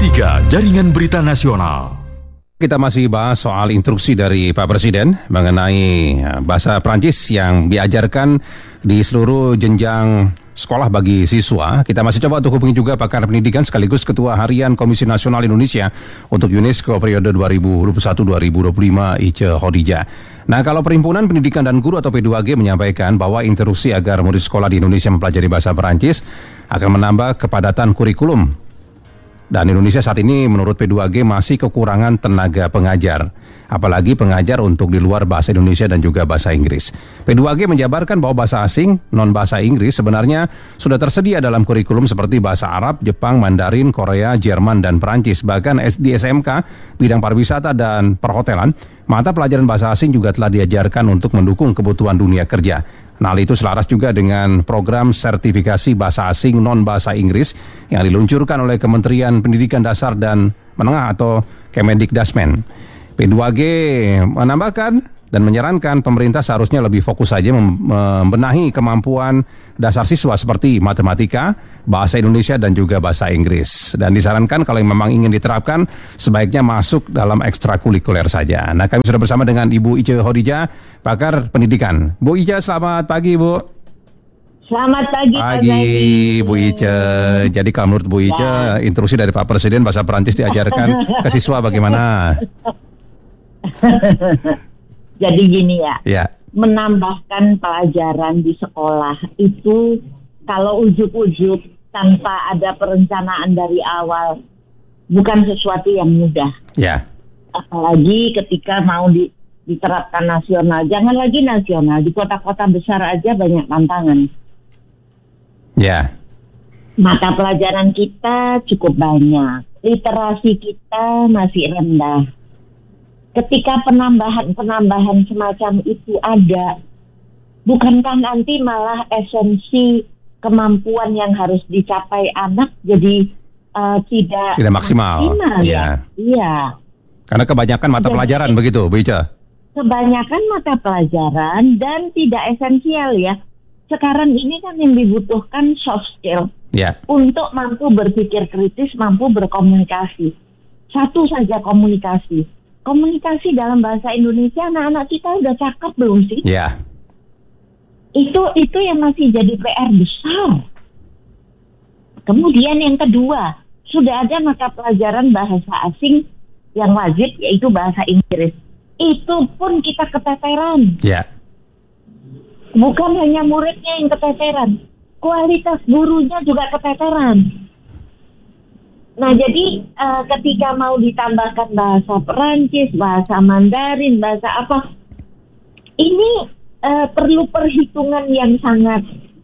3 Jaringan Berita Nasional. Kita masih bahas soal instruksi dari Pak Presiden mengenai bahasa Prancis yang diajarkan di seluruh jenjang sekolah bagi siswa. Kita masih coba untuk hubungi juga pakar pendidikan sekaligus Ketua Harian Komisi Nasional Indonesia untuk UNESCO periode 2021-2025, Ice Khadijah. Nah, kalau Perhimpunan Pendidikan dan Guru atau P2G menyampaikan bahwa instruksi agar murid sekolah di Indonesia mempelajari bahasa Perancis akan menambah kepadatan kurikulum. Dan Indonesia saat ini menurut P2G masih kekurangan tenaga pengajar, apalagi pengajar untuk di luar bahasa Indonesia dan juga bahasa Inggris. P2G menjabarkan bahwa bahasa asing, non-bahasa Inggris sebenarnya sudah tersedia dalam kurikulum seperti bahasa Arab, Jepang, Mandarin, Korea, Jerman, dan Perancis. Bahkan di SMK, bidang pariwisata dan perhotelan, mata pelajaran bahasa asing juga telah diajarkan untuk mendukung kebutuhan dunia kerja. Nah, hal itu selaras juga dengan program sertifikasi bahasa asing non-bahasa Inggris yang diluncurkan oleh Kementerian Pendidikan Dasar dan Menengah atau Kemendikdasmen. P2G menambahkan dan menyarankan pemerintah seharusnya lebih fokus saja membenahi kemampuan dasar siswa seperti matematika, bahasa Indonesia dan juga bahasa Inggris. Dan disarankan kalau yang memang ingin diterapkan sebaiknya masuk dalam ekstrakurikuler saja. Nah, kami sudah bersama dengan Ibu Ice Khadijah, pakar pendidikan. Bu Ice, selamat pagi, Bu. Selamat pagi, Bu Ice. Jadi kalau menurut Bu Ice, instruksi dari Pak Presiden bahasa Perancis diajarkan ke siswa bagaimana? Jadi gini ya, menambahkan pelajaran di sekolah itu kalau ujuk-ujuk tanpa ada perencanaan dari awal bukan sesuatu yang mudah. Ya. Apalagi ketika mau diterapkan nasional. Jangan lagi nasional, di kota-kota besar aja banyak tantangan. Ya. Mata pelajaran kita cukup banyak, literasi kita masih rendah. Ketika penambahan semacam itu ada, bukankah nanti malah esensi kemampuan yang harus dicapai anak jadi tidak maksimal. Ya? Iya. Karena kebanyakan mata pelajaran begitu, Bu Ica? Kebanyakan mata pelajaran dan tidak esensial ya. Sekarang ini kan yang dibutuhkan soft skill. Ya. Untuk mampu berpikir kritis, mampu berkomunikasi. Satu saja komunikasi. Komunikasi dalam bahasa Indonesia anak-anak kita udah cakep belum sih? Ya. Itu yang masih jadi PR besar. Kemudian yang kedua, sudah ada mata pelajaran bahasa asing yang wajib yaitu bahasa Inggris. Itu pun kita keteteran. Ya. Bukan hanya muridnya yang keteteran, kualitas gurunya juga keteteran. Nah, jadi ketika mau ditambahkan bahasa Perancis, bahasa Mandarin, bahasa apa, ini perlu perhitungan yang sangat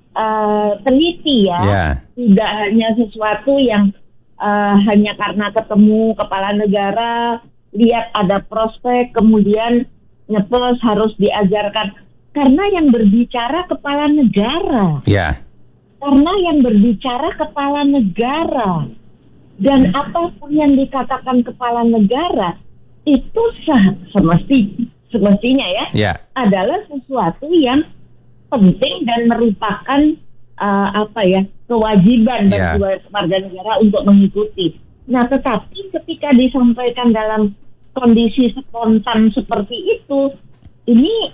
teliti ya. Yeah. Tidak hanya sesuatu yang hanya karena ketemu kepala negara, lihat ada prospek, kemudian nyeplos harus diajarkan. Karena yang berbicara kepala negara. Yeah. Karena yang berbicara kepala negara. Dan apapun yang dikatakan kepala negara itu semestinya adalah sesuatu yang penting dan merupakan kewajiban bagi warga negara untuk mengikuti. Nah, tetapi ketika disampaikan dalam kondisi spontan seperti itu, ini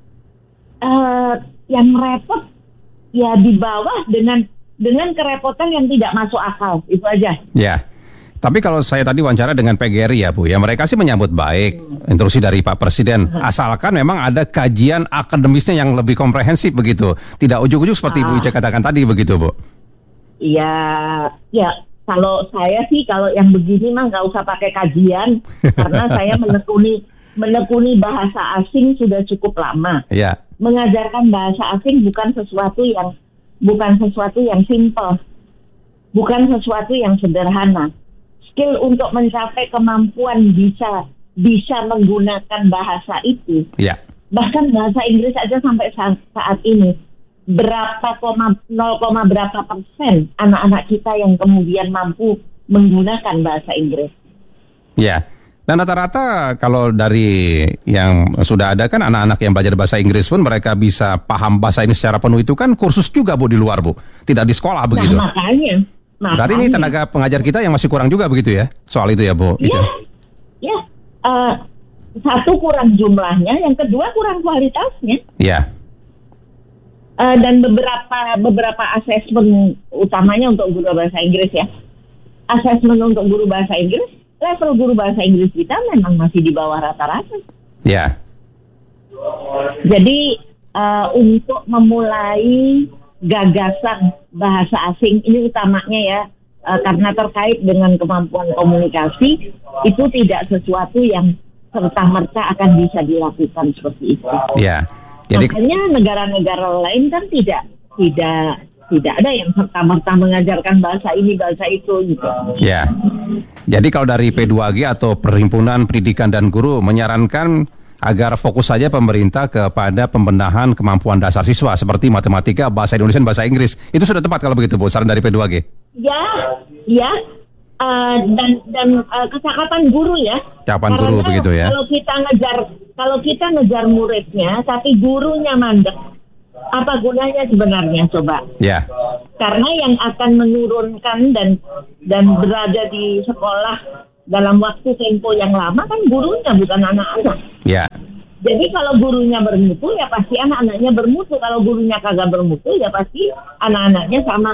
yang repot ya di bawah dengan kerepotan yang tidak masuk akal, itu aja. Ya, tapi kalau saya tadi wawancara dengan PGRI ya Bu, ya mereka sih menyambut baik instruksi dari Pak Presiden, asalkan memang ada kajian akademisnya yang lebih komprehensif begitu, tidak ujuk-ujuk seperti Ibu Ica katakan tadi begitu Bu. Iya, ya kalau saya sih kalau yang begini mah nggak usah pakai kajian, karena saya menekuni bahasa asing sudah cukup lama. Ya. Mengajarkan bahasa asing bukan sesuatu yang simpel, bukan sesuatu yang sederhana. Skill untuk mencapai kemampuan bisa menggunakan bahasa itu. Ya. Bahkan bahasa Inggris aja sampai saat ini, berapa persen anak-anak kita yang kemudian mampu menggunakan bahasa Inggris. Ya. Dan rata-rata kalau dari yang sudah ada kan anak-anak yang belajar bahasa Inggris pun mereka bisa paham bahasa ini secara penuh itu kan kursus juga Bu di luar Bu, tidak di sekolah begitu. Nah Berarti ini tenaga pengajar kita yang masih kurang juga begitu ya, soal itu ya Bu? Ya. Satu, kurang jumlahnya, yang kedua kurang kualitasnya. Ya. Dan beberapa asesmen, utamanya untuk guru bahasa Inggris ya. Asesmen untuk guru bahasa Inggris, level guru bahasa Inggris kita memang masih di bawah rata-rata. Ya. Jadi untuk memulai gagasan bahasa asing ini utamanya ya, karena terkait dengan kemampuan komunikasi, itu tidak sesuatu yang serta-merta akan bisa dilakukan seperti itu. Ya. Jadi makanya negara-negara lain kan tidak ada yang serta-merta mengajarkan bahasa ini, bahasa itu gitu. Ya. Jadi kalau dari P2G atau Perhimpunan Pendidikan dan Guru menyarankan agar fokus saja pemerintah kepada pembenahan kemampuan dasar siswa seperti matematika, bahasa Indonesia, dan bahasa Inggris. Itu sudah tepat kalau begitu Bu, saran dari P2G? Ya. Dan kecakapan guru ya. Cakapan guru begitu ya. Kalau kita ngejar muridnya tapi gurunya mandek, apa gunanya sebenarnya coba? Ya. Karena yang akan menurunkan dan berada di sekolah dalam waktu tempo yang lama kan gurunya, bukan anak-anak. Ya. Jadi kalau gurunya bermutu ya pasti anak-anaknya bermutu. Kalau gurunya kagak bermutu ya pasti anak-anaknya sama.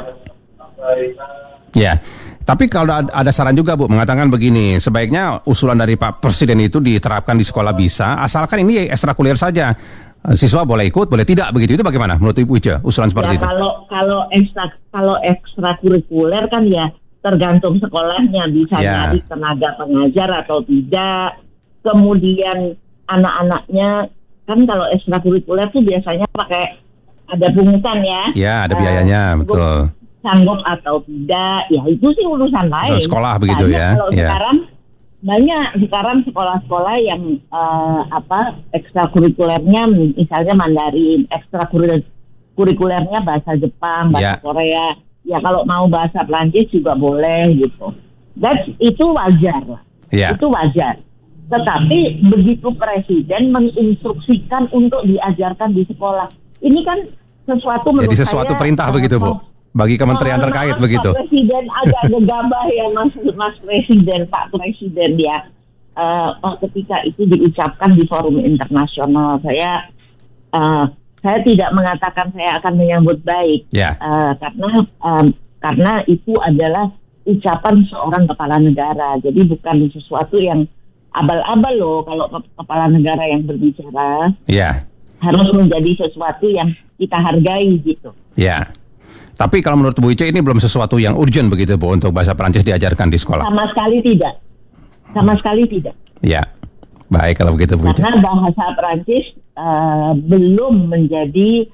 Ya. Tapi kalau ada saran juga Bu, mengatakan begini, sebaiknya usulan dari Pak Presiden itu diterapkan di sekolah bisa, asalkan ini ekstrakurikuler saja. Siswa boleh ikut, boleh tidak, begitu. Itu bagaimana menurut Ibu Ica, usulan seperti itu? Kalau ekstrakurikuler kan ya tergantung sekolahnya, bisa nyari tenaga pengajar atau tidak. Kemudian anak-anaknya kan kalau ekstrakurikuler tuh biasanya pakai ada pungutan ya. Ya, ada biayanya, betul. Sanggup atau tidak, ya itu sih urusan lain. Sekolah begitu ya. Kalau sekarang sekolah-sekolah yang ekstrakurikulernya misalnya Mandarin, ekstrakurikulernya bahasa Jepang, bahasa Korea. Ya kalau mau bahasa Prancis juga boleh gitu. Itu wajar lah. Itu wajar. Tetapi begitu Presiden menginstruksikan untuk diajarkan di sekolah, ini kan sesuatu menurut saya. Jadi sesuatu perintah begitu Bu, bagi kementerian terkait begitu. Pak Presiden agak gegabah ya Mas Presiden, Pak Presiden ya. Ketika itu diucapkan di forum internasional, saya tidak mengatakan saya akan menyambut baik, karena itu adalah ucapan seorang kepala negara. Jadi bukan sesuatu yang abal-abal loh kalau kepala negara yang berbicara. Harus menjadi sesuatu yang kita hargai gitu. Tapi kalau menurut Bu Ica ini belum sesuatu yang urgent begitu Bu untuk bahasa Prancis diajarkan di sekolah? Sama sekali tidak. Ya, baik kalau begitu Bu Ica. Karena bahasa Prancis belum menjadi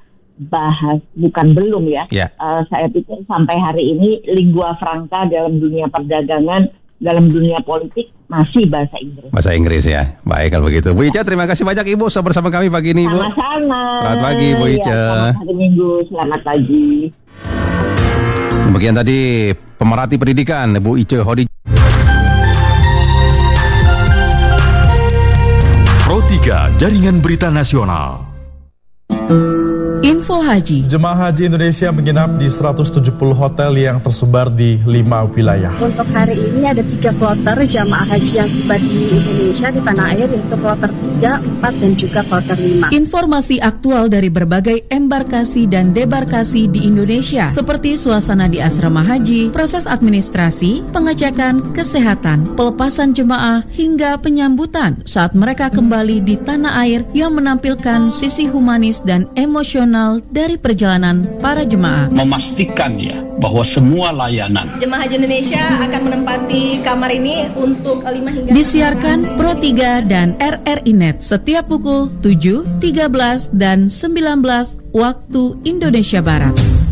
saya pikir sampai hari ini lingua franca dalam dunia perdagangan, dalam dunia politik masih bahasa Inggris. Bahasa Inggris ya. Baik kalau begitu. Bu Ica, terima kasih banyak Ibu sudah bersama kami pagi ini, Bu. Sama-sama. Selamat pagi Bu Ica. Selamat hari Minggu, selamat pagi. Bagian tadi pemerhati pendidikan Bu Ica Hodi. Pro 3 Jaringan Berita Nasional. Info Haji. Jemaah Haji Indonesia menginap di 170 hotel yang tersebar di 5 wilayah. Untuk hari ini ada 3 kloter jemaah haji yang tiba di Indonesia di tanah air, yaitu kloter 3, 4, dan juga kloter 5. Informasi aktual dari berbagai embarkasi dan debarkasi di Indonesia, seperti suasana di asrama haji, proses administrasi, pengecekan, kesehatan, pelepasan jemaah, hingga penyambutan saat mereka kembali di tanah air yang menampilkan sisi humanis dan emosional dari perjalanan para jemaah. Memastikan ya bahwa semua layanan jemaah haji Indonesia akan menempati kamar ini untuk 5 hingga disiarkan Pro 3 dan RRI Net setiap pukul 7, 13 dan 19 waktu Indonesia Barat.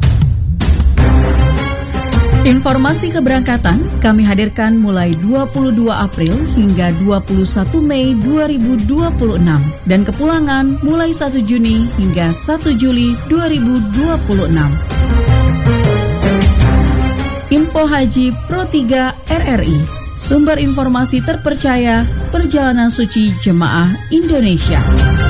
Informasi keberangkatan kami hadirkan mulai 22 April hingga 21 Mei 2026 dan kepulangan mulai 1 Juni hingga 1 Juli 2026. Info Haji Pro 3 RRI, sumber informasi terpercaya perjalanan suci jemaah Indonesia.